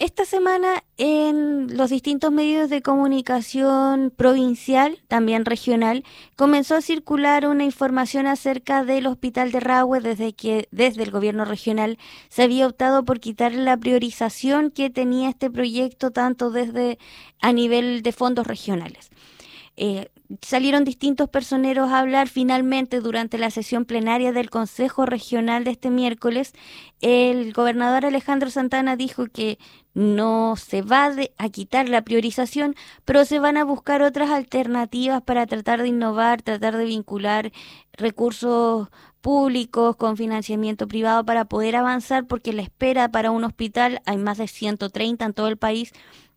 Esta semana en los distintos medios de comunicación provincial, también regional, comenzó a circular una información acerca del Hospital de Rahue desde el gobierno regional se había optado por quitar la priorización que tenía este proyecto tanto desde a nivel de fondos regionales. Salieron distintos personeros a hablar. Finalmente, durante la sesión plenaria del Consejo Regional de este miércoles, el gobernador Alejandro Santana dijo que no se va a quitar la priorización, pero se van a buscar otras alternativas para tratar de innovar, tratar de vincular recursos públicos con financiamiento privado para poder avanzar, porque la espera para un hospital, hay más de 130 en todo el país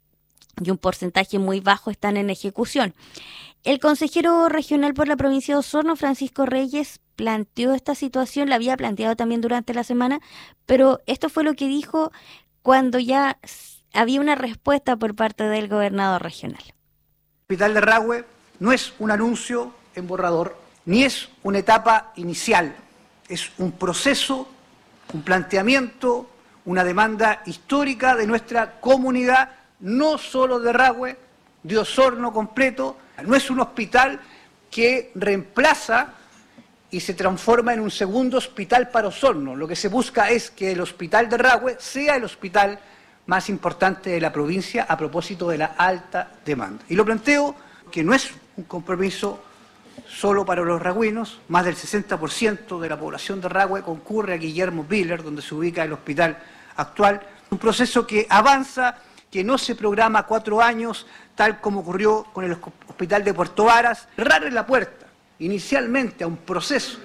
y un porcentaje muy bajo están en ejecución. El consejero regional por la provincia de Osorno, Francisco Reyes, planteó esta situación, la había planteado también durante la semana, pero esto fue lo que dijo cuando ya había una respuesta por parte del gobernador regional. El Hospital de Rahue no es un anuncio en borrador, ni es una etapa inicial, es un proceso, un planteamiento, una demanda histórica de nuestra comunidad, no solo de Rahue, de Osorno completo. No es un hospital que reemplaza y se transforma en un segundo hospital para Osorno. Lo que se busca es que el hospital de Rahue sea el hospital más importante de la provincia a propósito de la alta demanda. Y lo planteo que no es un compromiso solo para los rahüinos. Más del 60% de la población de Rahue concurre a Guillermo Biller, donde se ubica el hospital actual. Un proceso que avanza, que no se programa a 4 años, tal como ocurrió con el hospital de Puerto Varas. Cerrar la puerta inicialmente a un proceso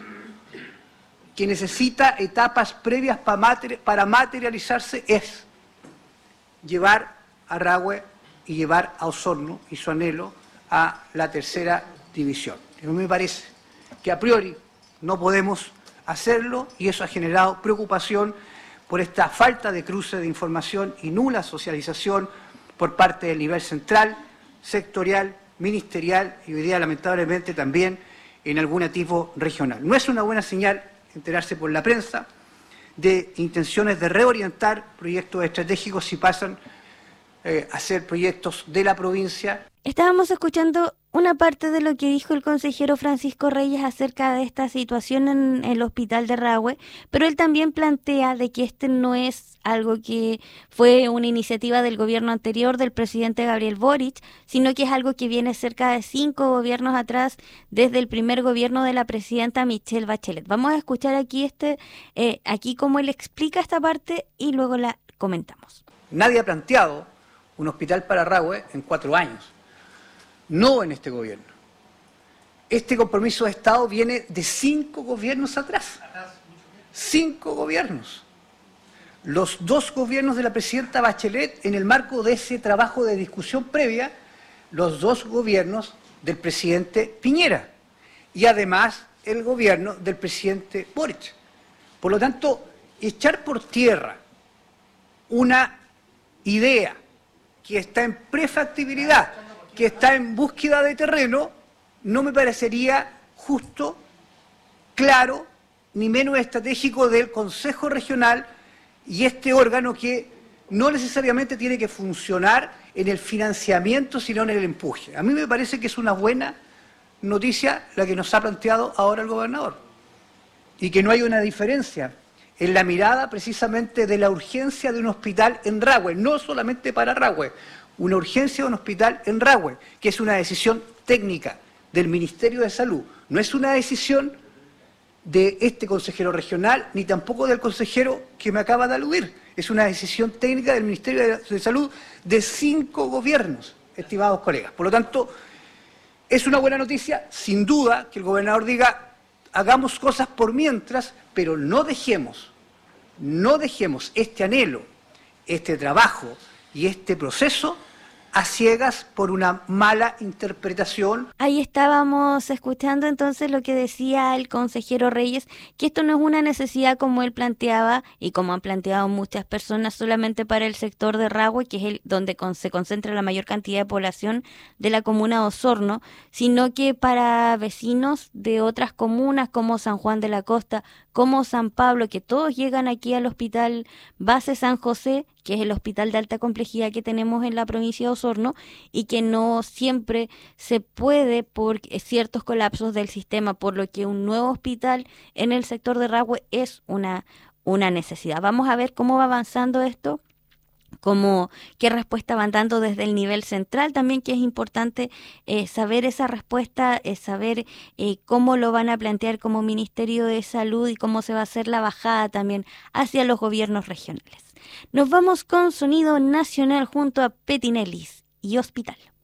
que necesita etapas previas para materializarse es llevar a Rahue y llevar a Osorno y su anhelo a la tercera división. A mí me parece que a priori no podemos hacerlo y eso ha generado preocupación por esta falta de cruce de información y nula socialización por parte del nivel central, sectorial, ministerial y hoy día lamentablemente también en algún tipo regional. No es una buena señal enterarse por la prensa de intenciones de reorientar proyectos estratégicos si pasan a ser proyectos de la provincia. Estábamos escuchando una parte de lo que dijo el consejero Francisco Reyes acerca de esta situación en el hospital de Rahue, pero él también plantea de que este no es algo que fue una iniciativa del gobierno anterior del presidente Gabriel Boric, sino que es algo que viene cerca de 5 gobiernos atrás, desde el primer gobierno de la presidenta Michelle Bachelet. Vamos a escuchar aquí aquí cómo él explica esta parte y luego la comentamos. Nadie ha planteado un hospital para Rahue en 4 años. No en este gobierno. Este compromiso de Estado viene de 5 gobiernos atrás. 5 gobiernos. Los 2 gobiernos de la presidenta Bachelet, en el marco de ese trabajo de discusión previa, los 2 gobiernos del presidente Piñera y además el gobierno del presidente Boric. Por lo tanto, echar por tierra una idea que está en prefactibilidad, que está en búsqueda de terreno, no me parecería justo, claro, ni menos estratégico del Consejo Regional y este órgano que no necesariamente tiene que funcionar en el financiamiento, sino en el empuje. A mí me parece que es una buena noticia la que nos ha planteado ahora el gobernador y que no hay una diferencia en la mirada precisamente de la urgencia de un hospital en Rahue, no solamente para Rahue, una urgencia de un hospital en Rahue, que es una decisión técnica del Ministerio de Salud, no es una decisión de este consejero regional, ni tampoco del consejero que me acaba de aludir, es una decisión técnica del Ministerio de Salud de 5 gobiernos, estimados colegas. Por lo tanto, es una buena noticia, sin duda, que el gobernador diga, hagamos cosas por mientras, pero no dejemos este anhelo, este trabajo y este proceso a ciegas por una mala interpretación. Ahí estábamos escuchando entonces lo que decía el consejero Reyes, que esto no es una necesidad como él planteaba y como han planteado muchas personas solamente para el sector de Rahue, que es donde se concentra la mayor cantidad de población de la comuna de Osorno, sino que para vecinos de otras comunas como San Juan de la Costa, como San Pablo, que todos llegan aquí al hospital base San José, que es el hospital de alta complejidad que tenemos en la provincia de Osorno y que no siempre se puede por ciertos colapsos del sistema, por lo que un nuevo hospital en el sector de Rahue es una necesidad. Vamos a ver cómo va avanzando esto, como qué respuesta van dando desde el nivel central también, que es importante saber esa respuesta, saber cómo lo van a plantear como Ministerio de Salud y cómo se va a hacer la bajada también hacia los gobiernos regionales. Nos vamos con sonido nacional junto a Petinelis y Hospital.